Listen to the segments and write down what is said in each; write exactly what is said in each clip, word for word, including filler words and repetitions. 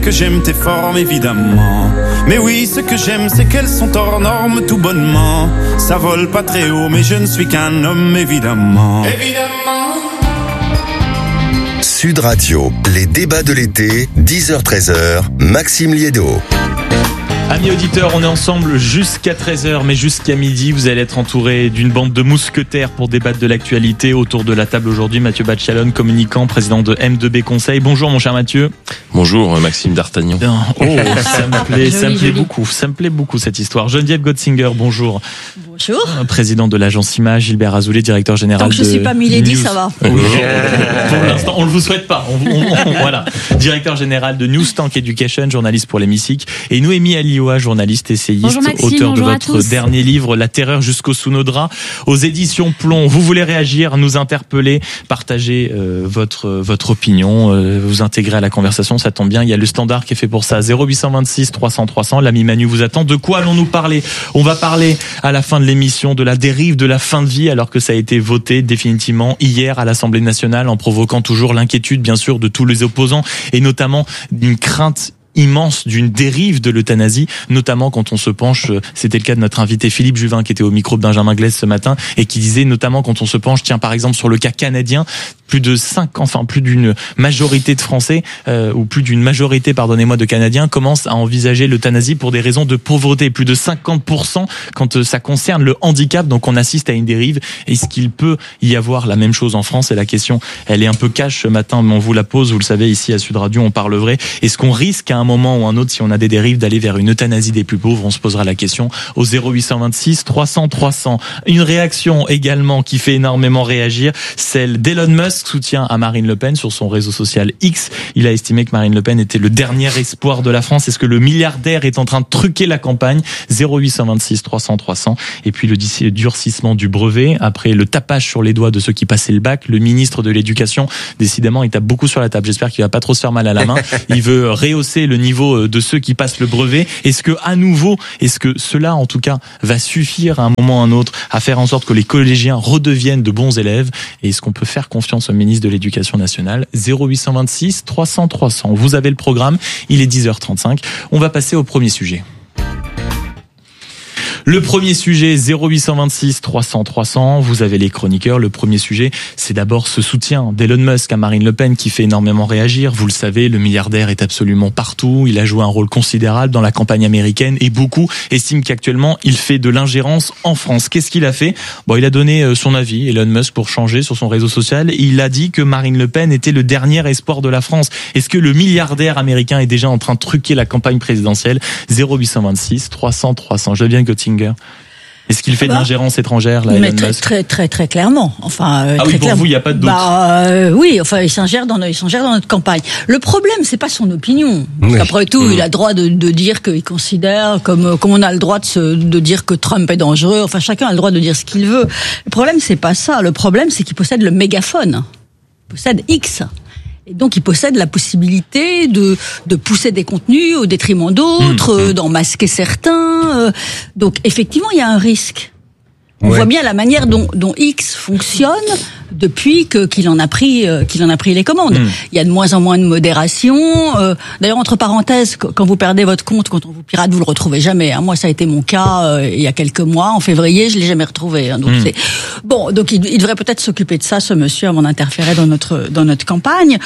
que j'aime tes formes, évidemment. Mais oui, ce que j'aime, c'est qu'elles sont hors normes tout bonnement. Ça vole pas très haut, mais je ne suis qu'un homme, évidemment. Évidemment. Sud Radio, les débats de l'été, dix heures treize heures, Maxime Liédo. Amis auditeurs, on est ensemble jusqu'à treize heures, mais jusqu'à midi, vous allez être entourés d'une bande de mousquetaires pour débattre de l'actualité. Autour de la table aujourd'hui, Mathieu Batchalon, communicant, président de M deux B Conseil. Bonjour mon cher Mathieu. Bonjour Maxime d'Artagnan. Oh, ça me plaît, ça me plaît beaucoup, ça me plaît beaucoup cette histoire. Geneviève Gotzinger, bonjour. Bonjour. Président de l'agence Image, Gilbert Azoulay, directeur général Tant que de je suis pas Milady, News. ça va. Oui. Pour l'instant, on ne vous souhaite pas. On, on, on, voilà. Directeur général de News Tank Education, journaliste pour l'hémicycle. Et Noémie Alioua, journaliste, essayiste, bonjour Maxime, auteur de votre dernier livre, La terreur jusqu'au sous nos draps, aux éditions Plomb. Vous voulez réagir, nous interpeller, partager euh, votre votre opinion, euh, vous intégrer à la conversation, ça tombe bien. Il y a le standard qui est fait pour ça. zéro huit deux six trois cents trois cents. L'ami Manu vous attend. De quoi allons-nous parler? On va parler à la fin de l'émission de la dérive de la fin de vie, alors que ça a été voté définitivement hier à l'Assemblée nationale, en provoquant toujours l'inquiétude, bien sûr, de tous les opposants, et notamment d'une crainte immense d'une dérive de l'euthanasie, notamment quand on se penche, c'était le cas de notre invité Philippe Juvin qui était au micro de Benjamin Glaise ce matin et qui disait notamment quand on se penche, tiens par exemple sur le cas canadien, plus de cinq, enfin plus d'une majorité de Français euh, ou plus d'une majorité, pardonnez-moi, de Canadiens commencent à envisager l'euthanasie pour des raisons de pauvreté, plus de cinquante pour cent quand ça concerne le handicap. Donc on assiste à une dérive. Est-ce qu'il peut y avoir la même chose en France? Et la question, elle est un peu cash ce matin, mais on vous la pose. Vous le savez, ici à Sud Radio, on parle vrai. Est-ce qu'on risque à un moment ou un autre, si on a des dérives, d'aller vers une euthanasie des plus pauvres? On se posera la question au zéro huit deux six trois cents trois cents. Une réaction également qui fait énormément réagir, celle d'Elon Musk, soutien à Marine Le Pen sur son réseau social X. Il a estimé que Marine Le Pen était le dernier espoir de la France. Est-ce que le milliardaire est en train de truquer la campagne? Zéro huit deux six trois cents trois cents. Et puis le durcissement du brevet, après le tapage sur les doigts de ceux qui passaient le bac, le ministre de l'Éducation, décidément, il tape beaucoup sur la table. J'espère qu'il va pas trop se faire mal à la main. Il veut rehausser le niveau de ceux qui passent le brevet. Est-ce que, à nouveau, est-ce que cela, en tout cas, va suffire à un moment ou à un autre à faire en sorte que les collégiens redeviennent de bons élèves? Et est-ce qu'on peut faire confiance au ministre de l'Éducation nationale? Zéro huit deux six trois cents trois cents. Vous avez le programme. Il est dix heures trente-cinq. On va passer au premier sujet. Le premier sujet, zéro huit deux six trois cents trois cents, vous avez les chroniqueurs. Le premier sujet, c'est d'abord ce soutien d'Elon Musk à Marine Le Pen qui fait énormément réagir. Vous le savez, le milliardaire est absolument partout. Il a joué un rôle considérable dans la campagne américaine et beaucoup estiment qu'actuellement, il fait de l'ingérence en France. Qu'est-ce qu'il a fait? Bon, il a donné son avis, Elon Musk, pour changer sur son réseau social. Il a dit que Marine Le Pen était le dernier espoir de la France. Est-ce que le milliardaire américain est déjà en train de truquer la campagne présidentielle? Zéro huit deux six trois cents trois cents. Je viens Gotzinger. Est-ce qu'il fait ah bah, de l'ingérence étrangère, là, mais Elon très, Musk? très, très, très clairement. Enfin, euh, ah très oui, pour clairement. vous, il n'y a pas de doute. Bah, euh, oui, enfin, il s'ingère dans, il s'ingère dans notre campagne. Le problème, c'est pas son opinion. Oui. Après tout, mmh. il a le droit de, de dire qu'il considère, comme, comme on a le droit de, se, de dire que Trump est dangereux. Enfin, chacun a le droit de dire ce qu'il veut. Le problème, c'est pas ça. Le problème, c'est qu'il possède le mégaphone. Il possède X. Et donc, il possède la possibilité de, de pousser des contenus au détriment d'autres, mmh. euh, d'en masquer certains. Euh, donc, effectivement, il y a un risque. On ouais. voit bien la manière dont, dont X fonctionne depuis que qu'il en a pris euh, qu'il en a pris les commandes. Mmh. Il y a de moins en moins de modération. Euh, d'ailleurs, entre parenthèses, quand vous perdez votre compte, quand on vous pirate, vous le retrouvez jamais. Hein. Moi, ça a été mon cas euh, il y a quelques mois, en février, je l'ai jamais retrouvé. Hein. Donc mmh. c'est bon. Donc il, il devrait peut-être s'occuper de ça, ce monsieur, avant d'interférer dans notre dans notre campagne.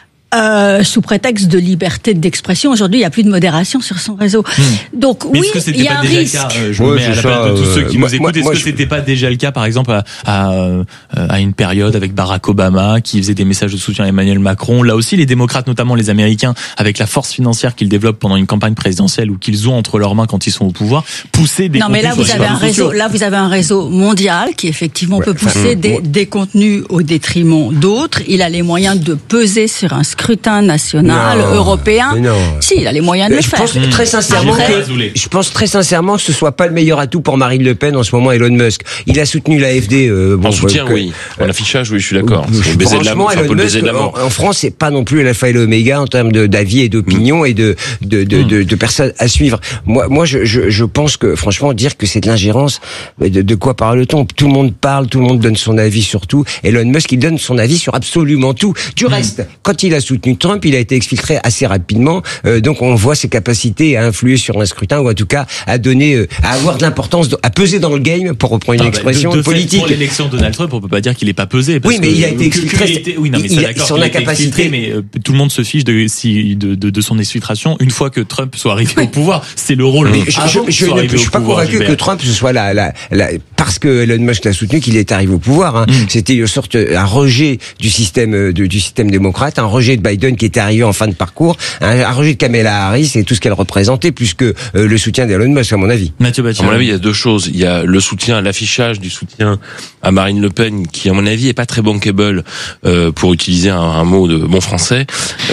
Euh, sous prétexte de liberté d'expression, aujourd'hui, il n'y a plus de modération sur son réseau. Mmh. Donc mais oui, il y a un risque. Cas, euh, je ouais, me mets à la place de tous ceux qui euh, nous écoutent. Est-ce que je... c'était pas déjà le cas, par exemple, à, à, à une période avec Barack Obama, qui faisait des messages de soutien à Emmanuel Macron? Là aussi, les démocrates, notamment les Américains, avec la force financière qu'ils développent pendant une campagne présidentielle ou qu'ils ont entre leurs mains quand ils sont au pouvoir, poussaient des non, contenus. Non, mais là, vous avez un réseau. Sociaux. Là, vous avez un réseau mondial qui effectivement ouais, peut pousser des, ouais. des contenus au détriment d'autres. Il a les moyens de peser sur un scrutin national. Non, européen. Si, il a les moyens de le je faire. Pense mmh. très sincèrement que, je pense très sincèrement que ce soit pas le meilleur atout pour Marine Le Pen en ce moment, Elon Musk. Il a soutenu l'A F D. Euh, bon, en soutien, que, oui. En affichage, oui, je suis d'accord. Euh, c'est le baiser de la mort. Elon Musk, en, en France, c'est pas non plus l'alpha et l'oméga en termes de, d'avis et d'opinion mmh. et de, de, de, mmh. de, de personnes à suivre. Moi, moi, je, je, je pense que, franchement, dire que c'est de l'ingérence, de, de quoi parle-t-on? Tout le monde parle, tout le monde donne son avis sur tout. Elon Musk, il donne son avis sur absolument tout. Du reste, mmh. quand il a soutenu Trump, il a été exfiltré assez rapidement. Euh, donc on voit ses capacités à influer sur un scrutin ou en tout cas à donner, euh, à avoir de l'importance, à peser dans le game, pour reprendre une non, expression de, de politique. Pour l'élection de Donald Trump, on peut pas dire qu'il est pas pesé. Parce oui, mais que, il a été exfiltré. Que, que il était, oui, non, mais il, c'est d'accord. son il a été incapacité. Exfiltré, mais euh, tout le monde se fiche de, si, de, de, de son exfiltration une fois que Trump soit arrivé oui. au pouvoir. C'est le rôle. Mais je, je, je, je, je suis pas pouvoir, convaincu Gilbert. que Trump ce soit la, la, la, parce que Elon Musk l'a soutenu qu'il est arrivé au pouvoir. Hein. Mm. C'était une sorte un rejet du système de, du système démocrate, un rejet de Biden qui était arrivé en fin de parcours, un, un rejet de Kamala Harris et tout ce qu'elle représentait, plus que euh, le soutien d'Elon Musk à mon avis. Mathieu Bachelard. À mon avis, il y a deux choses. Il y a le soutien, l'affichage du soutien à Marine Le Pen, qui à mon avis est pas très bankable, euh, pour utiliser un, un mot de bon français.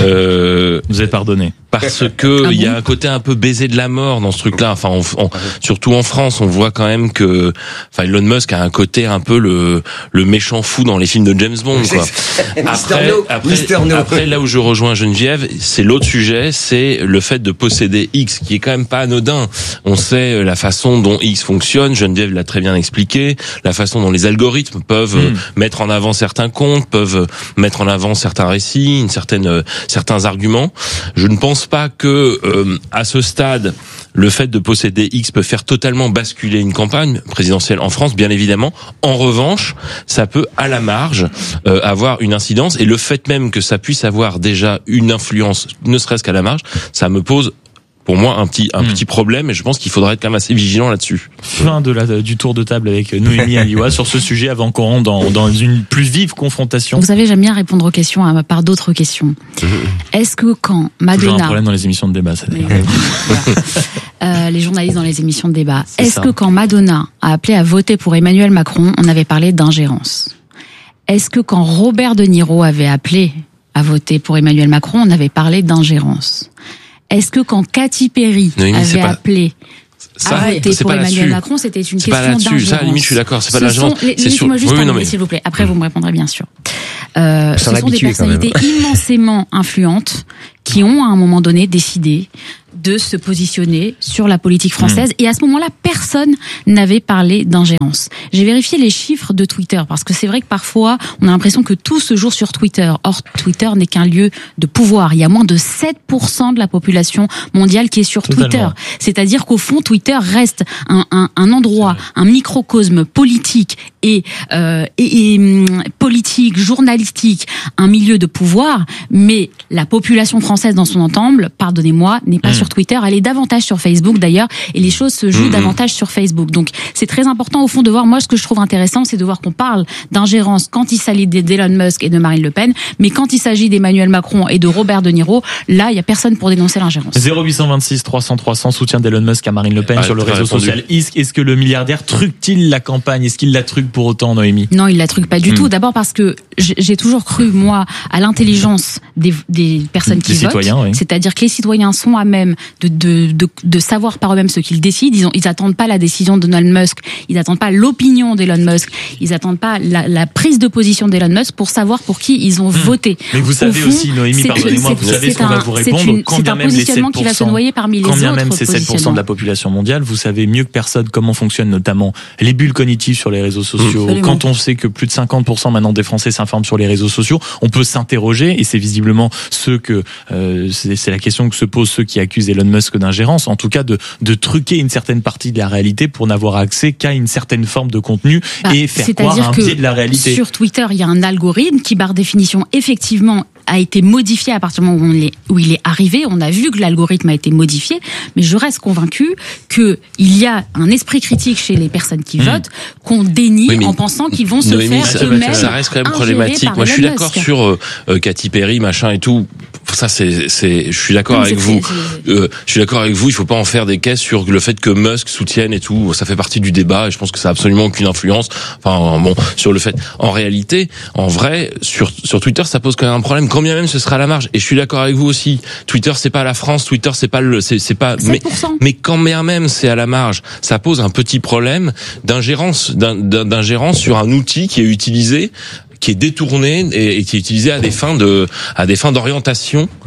Euh, Vous êtes pardonné. Parce que ah il bon y a un côté un peu baiser de la mort dans ce truc-là. Enfin, on, on, surtout en France, on voit quand même que, enfin, Elon Musk a un côté un peu le le méchant fou dans les films de James Bond, quoi. Après, après, après, là où je rejoins Geneviève, c'est l'autre sujet, c'est le fait de posséder X, qui est quand même pas anodin. On sait la façon dont X fonctionne. Geneviève l'a très bien expliqué. La façon dont les algorithmes peuvent mmh. mettre en avant certains comptes, peuvent mettre en avant certains récits, une certaine certains arguments. Je ne pense pas que euh, à ce stade le fait de posséder X peut faire totalement basculer une campagne présidentielle en France, bien évidemment. En revanche, ça peut à la marge euh, avoir une incidence, et le fait même que ça puisse avoir déjà une influence, ne serait-ce qu'à la marge, ça me pose pour moi un petit un mmh. petit problème, et je pense qu'il faudrait être quand même assez vigilant là-dessus. Fin de la du tour de table avec Noémie Aliwa sur ce sujet avant qu'on rentre dans dans une plus vive confrontation. Vous savez, j'aime bien répondre aux questions à part d'autres questions. Mmh. Est-ce que quand Madonna, toujours un problème dans les émissions de débat, ça d'ailleurs. Voilà. euh, les journalistes dans les émissions de débat. C'est Est-ce ça. que quand Madonna a appelé à voter pour Emmanuel Macron, on avait parlé d'ingérence? Est-ce que quand Robert De Niro avait appelé à voter pour Emmanuel Macron, on avait parlé d'ingérence? Est-ce que quand Katy Perry Noémie, avait pas... appelé ça, à voter c'est pour pas Emmanuel là-dessus. Macron, c'était une c'est question d'ingérence. C'est pas là-dessus. Ça, à la limite, je suis d'accord. C'est pas l'ingérence. C'est sur. Laissez-moi juste oui, terminer, non, mais... s'il vous plaît. Après, vous me répondrez bien sûr. Euh, ce sont des personnalités immensément influentes qui ont à un moment donné décidé de se positionner sur la politique française. Mmh. Et à ce moment-là, personne n'avait parlé d'ingérence. J'ai vérifié les chiffres de Twitter, parce que c'est vrai que parfois, on a l'impression que tout se joue sur Twitter. Or, Twitter n'est qu'un lieu de pouvoir. Il y a moins de sept pour cent de la population mondiale qui est sur Totalement. Twitter. C'est-à-dire qu'au fond, Twitter reste un, un, un endroit, un microcosme politique et, euh, et, et politique, journalistique, un milieu de pouvoir, mais la population française dans son ensemble, pardonnez-moi, n'est pas mmh. sur Twitter, elle est davantage sur Facebook d'ailleurs, et les choses se jouent mmh. davantage sur Facebook. Donc c'est très important au fond de voir, moi ce que je trouve intéressant, c'est de voir qu'on parle d'ingérence quand il s'agit d'Elon Musk et de Marine Le Pen, mais quand il s'agit d'Emmanuel Macron et de Robert De Niro, là il y a personne pour dénoncer l'ingérence. zéro huit cent vingt-six trois cents trois cents, soutien d'Elon Musk à Marine Le Pen ah, sur le réseau répondu. social. Est-ce que le milliardaire truque-t-il la campagne? Est-ce qu'il la truque pour autant, Noémie? Non, il la truque pas du mmh. tout. D'abord parce que j'ai toujours cru, moi, à l'intelligence des, des personnes qui des votent. Citoyens, oui. C'est-à-dire que les citoyens sont à même de, de, de, de savoir par eux-mêmes ce qu'ils décident. Ils, ont, ils attendent pas la décision de Donald Musk. Ils attendent pas l'opinion d'Elon Musk. Ils attendent pas la, la prise de position d'Elon Musk pour savoir pour qui ils ont mmh. voté. Mais vous savez fond, aussi, Noémie, pardonnez-moi, vous savez ce qu'on va vous répondre. Une, quand bien même les sept pour cent, qui va se noyer parmi les quand bien autres même c'est sept pour cent de la population mondiale, vous savez mieux que personne comment fonctionnent notamment les bulles cognitives sur les réseaux sociaux. Mmh. Quand on sait que plus de cinquante pour cent maintenant des Français s'informent sur les réseaux sociaux, on peut s'interroger, et c'est visiblement ceux que euh, c'est, c'est la question que se posent ceux qui accusent Elon Musk d'ingérence, en tout cas de, de truquer une certaine partie de la réalité pour n'avoir accès qu'à une certaine forme de contenu bah, et faire croire à un biais de la réalité. Sur Twitter, il y a un algorithme qui, par définition, effectivement, a été modifié à partir du moment où, on est, où il est arrivé. On a vu que l'algorithme a été modifié, mais je reste convaincu que il y a un esprit critique chez les personnes qui mmh. votent qu'on dénie oui, en pensant qu'ils vont se Noémie, faire ça, eux-mêmes. Ça reste quand même problématique. Moi, je suis d'accord Musk. sur euh, euh, Katy Perry, machin et tout. Ça, c'est, c'est, je suis d'accord non, avec vous. C'est, c'est... Euh, je suis d'accord avec vous. Il faut pas en faire des caisses sur le fait que Musk soutienne et tout. Ça fait partie du débat et je pense que ça a absolument aucune influence. Enfin, bon, sur le fait. En réalité, en vrai, sur sur Twitter, ça pose quand même un problème. Quand bien même ce sera à la marge. Et je suis d'accord avec vous aussi. Twitter, c'est pas la France. Twitter, c'est pas le, c'est, c'est pas. Mais, mais quand bien même c'est à la marge, ça pose un petit problème d'ingérence, d'ingérence sur un outil qui est utilisé, qui est détourné et qui est utilisé à des fins de, à des fins d'orientation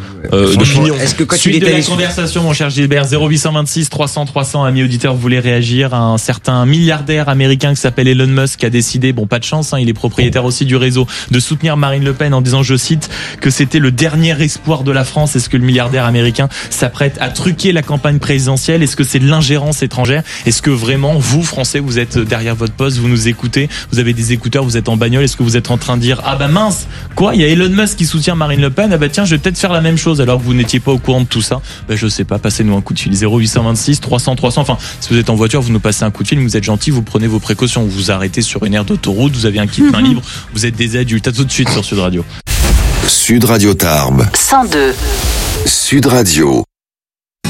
euh, d'opinion. Est-ce que quand Suite il de est la allé conversation, mon cher Gilbert, zéro huit cent vingt-six trois cents trois cents, amis auditeurs, vous voulez réagir à un certain milliardaire américain qui s'appelle Elon Musk, qui a décidé, bon, pas de chance, hein, il est propriétaire aussi du réseau, de soutenir Marine Le Pen en disant, je cite, que c'était le dernier espoir de la France. Est-ce que le milliardaire américain s'apprête à truquer la campagne présidentielle? Est-ce que c'est de l'ingérence étrangère? Est-ce que vraiment, vous, Français, vous êtes derrière votre poste, vous nous écoutez, vous avez des écouteurs, vous êtes en bagnole, est-ce que vous êtes en train de dire, ah bah mince, quoi, il y a Elon Musk qui soutient Marine Le Pen, ah bah tiens, je vais peut-être faire la même chose, alors que vous n'étiez pas au courant de tout ça? Bah je sais pas, passez-nous un coup de fil, zéro huit cent vingt-six trois cents trois cents, enfin, si vous êtes en voiture, vous nous passez un coup de fil, vous êtes gentil, vous prenez vos précautions, vous vous arrêtez sur une aire d'autoroute, vous avez un kit main libre, vous êtes des adultes, à tout de suite sur Sud Radio. Sud Radio Tarbes. cent deux. Sud Radio.